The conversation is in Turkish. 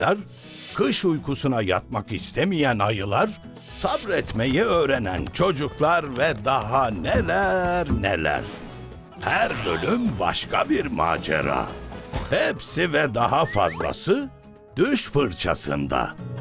kış uykusuna yatmak istemeyen ayılar, sabretmeyi öğrenen çocuklar ve daha neler neler. Her bölüm başka bir macera. Hepsi ve daha fazlası Düş Fırçasında.